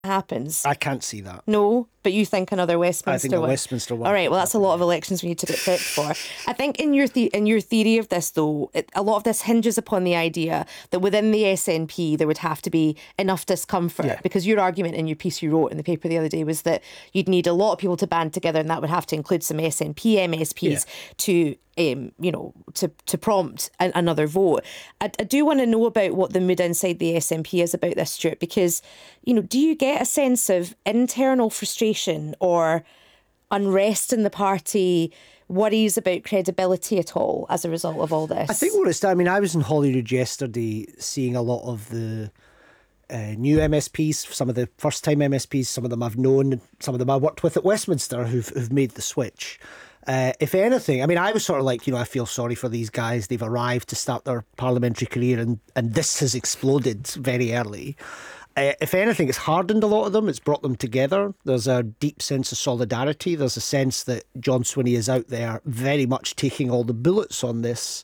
happens. I can't see that. No, but you think another Westminster I think a one. Westminster one. All right, well, that's a lot of elections we need to get prepped for. I think in your theory of this, though, a lot of this hinges upon the idea that within the SNP there would have to be enough discomfort, because your argument in your piece you wrote in the paper the other day was that you'd need a lot of people to band together, and that would have to include some SNP MSPs to to prompt another vote. I do want to know about what the mood inside the SNP is about this, Stuart, because, do you get a sense of internal frustration or unrest in the party, worries about credibility at all as a result of all this? I think I was in Holyrood yesterday seeing a lot of the new MSPs, some of the first-time MSPs, some of them I've known, some of them I worked with at Westminster who've made the switch. If anything, I was sort of like, I feel sorry for these guys. They've arrived to start their parliamentary career and this has exploded very early. If anything, it's hardened a lot of them. It's brought them together. There's a deep sense of solidarity. There's a sense that John Swinney is out there very much taking all the bullets on this.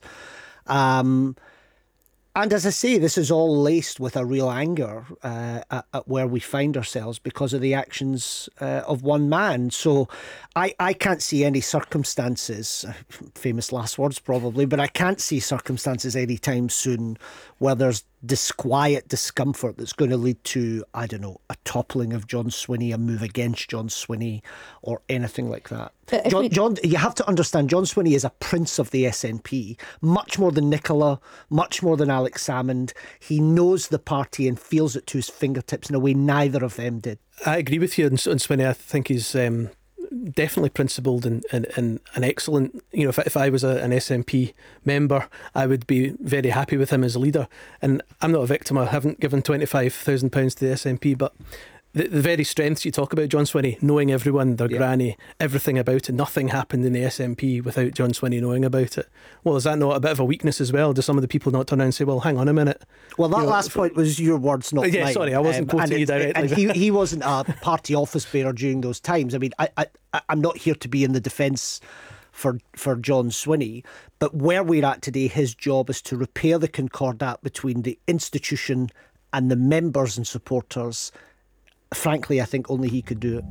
And as I say, this is all laced with a real anger at where we find ourselves because of the actions of one man. So I can't see any circumstances, famous last words probably, but I can't see circumstances anytime soon where there's disquiet discomfort that's going to lead to, a toppling of John Swinney, a move against John Swinney, or anything like that. John, you have to understand, John Swinney is a prince of the SNP, much more than Nicola, much more than Alex Salmond. He knows the party and feels it to his fingertips in a way neither of them did. I agree with you on Swinney. I think he's definitely principled and an excellent, if I was an SNP member, I would be very happy with him as a leader. And I'm not a victim. I haven't given £25,000 to the SNP, but the very strengths you talk about, John Swinney, knowing everyone, their granny, everything about it, nothing happened in the SNP without John Swinney knowing about it. Well, is that not a bit of a weakness as well? Do some of the people not turn around and say, well, hang on a minute? Well, that last point was your words, not mine. Sorry, I wasn't quoting you directly. And he wasn't a party office bearer during those times. I'm not here to be in the defence for John Swinney, but where we're at today, his job is to repair the concordat between the institution and the members and supporters. Frankly, I think only he could do it.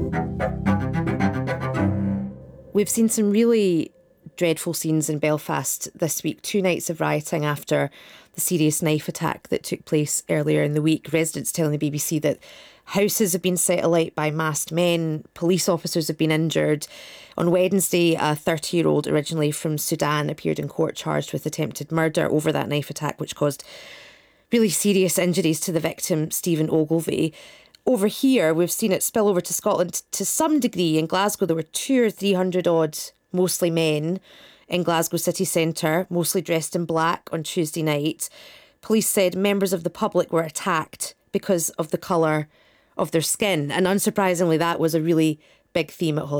We've seen some really dreadful scenes in Belfast this week. 2 nights of rioting after the serious knife attack that took place earlier in the week. Residents telling the BBC that houses have been set alight by masked men. Police officers have been injured. On Wednesday, a 30-year-old originally from Sudan appeared in court charged with attempted murder over that knife attack, which caused really serious injuries to the victim, Stephen Ogilvie. Over here, we've seen it spill over to Scotland to some degree. In Glasgow, there were 200 or 300 odd, mostly men, in Glasgow city centre, mostly dressed in black on Tuesday night. Police said members of the public were attacked because of the colour of their skin. And unsurprisingly, that was a really big theme at Holyrood.